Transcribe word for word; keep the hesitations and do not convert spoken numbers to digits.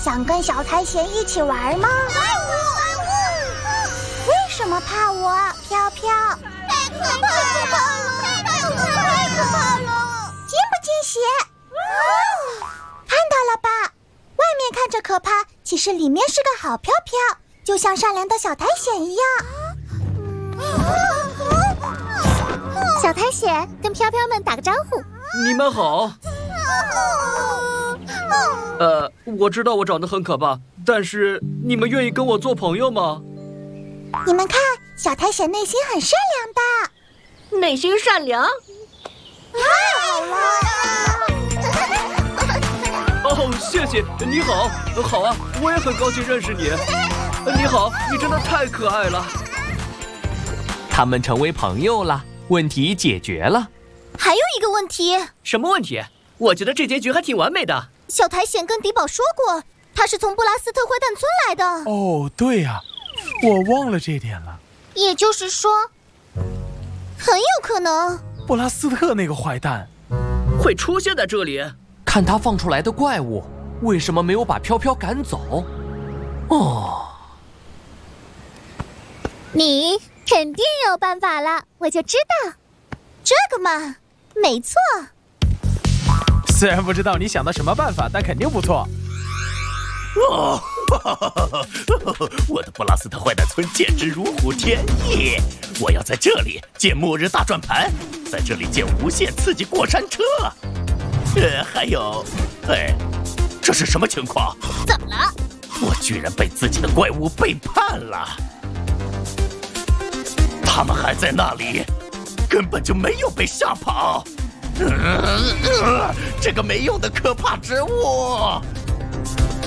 想跟小苔藓一起玩吗？为什么怕我，飘飘？ 太可怕了！太可怕了！太可怕了！ 惊不惊喜？看到了吧？外面看着可怕，其实里面是个好飘飘，就像善良的小苔藓一样。 小苔藓跟飘飘们打个招呼。 你们好。呃，我知道我长得很可怕，但是你们愿意跟我做朋友吗？ 你们看，小苔藓内心很善良的。 内心善良？ 太好了！ 哦，谢谢，你好，好啊，我也很高兴认识你。你好，你真的太可爱了。 他们成为朋友了，问题解决了。 还有一个问题。 什么问题？我觉得这结局还挺完美的。 小苔藓跟迪宝说过，他是从布拉斯特坏蛋村来的。 哦，对呀、啊，我忘了这点了。 也就是说，很有可能布拉斯特那个坏蛋会出现在这里。 看他放出来的怪物，为什么没有把飘飘赶走？哦， 你肯定有办法了，我就知道。这个嘛，没错。 虽然不知道你想的什么办法，但肯定不错。 哦，我的布拉斯特坏蛋村简直如虎添翼！我要在这里建末日大转盘，在这里建无限刺激过山车。呃，还有，哎，这是什么情况？ 怎么了？ 我居然被自己的怪物背叛了！他们还在那里，根本就没有被吓跑。呃呃、这个没用的可怕植物！